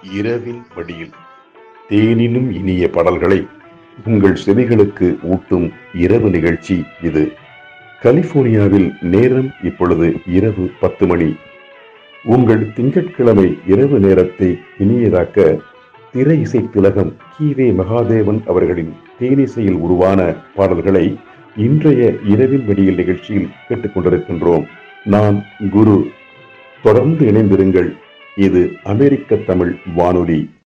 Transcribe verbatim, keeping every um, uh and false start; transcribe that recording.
இரவின் மடியில் தேனினும் இனிய பாடல்களை உங்கள் செவிகளுக்கு ஊட்டும் இரவு நிகழ்ச்சி இது. கலிபோர்னியாவில் நேரம் இப்பொழுது இரவு பத்து மணி. உங்கள் திங்கட்கிழமை இரவு நேரத்தை இனியதாக்க திரை இசை திலகம் கி.வே. மகாதேவன் அவர்களின் தேனிசையில் உருவான பாடல்களை இன்றைய இரவின் மடியில் நிகழ்ச்சியில் கேட்டுக்கொண்டிருக்கின்றோம். நான் குரு. தொடர்ந்து இணைந்திருங்கள். இது அமெரிக்க தமிழ் வானொலி.